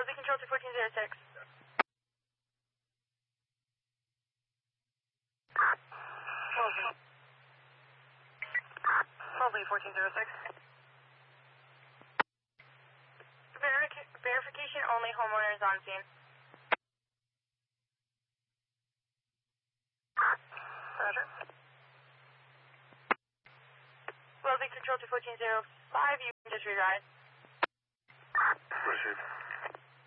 Wellesley Control to 1406. Wellesley 1406. Verification only, homeowners on scene. Roger. Wellesley Control to 1405, you can just re-ride. Received.